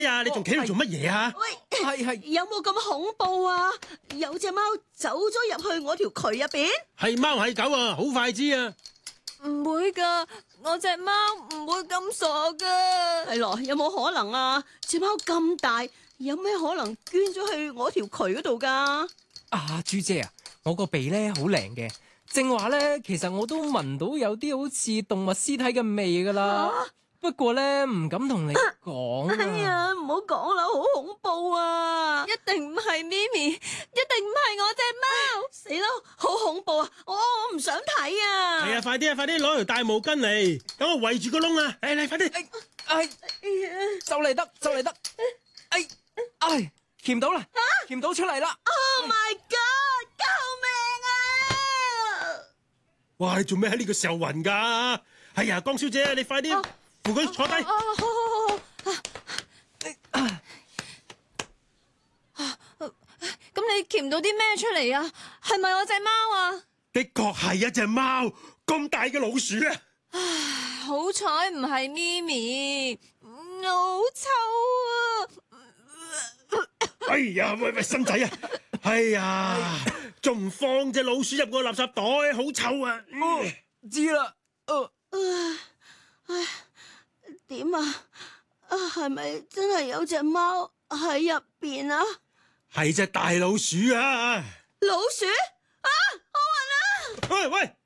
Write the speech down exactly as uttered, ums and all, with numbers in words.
呀，你仲企喺度做乜嘢啊？ 喂， 係係有冇咁恐怖啊？有隻貓走咗入去我條渠入邊。 係貓係狗啊，好快知啊！ 唔會噶，我隻貓唔會咁傻噶。 係咯，有冇可能啊？隻貓咁大，有咩可能捐咗去我條渠嗰度噶？ 啊，朱姐啊，我個鼻咧好靈嘅，正話咧，其實我都聞到有啲好似動物屍體嘅味噶啦。 啊不過咧，唔敢同你講啊。 哎呀，唔好講啦，好恐怖啊！ 一定唔係咪咪，一定唔係我隻貓。 死啦，好恐怖啊！我我唔想睇啊！ 係啊，快啲啊，快啲攞條大毛巾嚟，等我圍住個窿啊！嚟嚟，快啲！ 哎，就嚟得，就嚟得。哎，哎，鉗到啦，鉗到出嚟啦。 Oh my God！救命啊！ 哇，你做咩喺呢個時候暈噶？哎呀，江小姐，你快啲扶佢坐低。 哦，好好好。咁你鉗到啲咩出嚟啊？係咪我隻貓啊？ 的確係一隻貓，咁大嘅老鼠啊！ 好彩唔係咪咪，好臭啊！ 哎呀，喂喂，新仔啊！哎呀，仲唔放隻老鼠入個垃圾袋，好臭啊！ 哦，知啦。呃唉，點啊？啊，係咪真係有隻貓喺入邊啊？ 係隻大老鼠啊！ 老鼠啊！我暈啊！ 喂喂！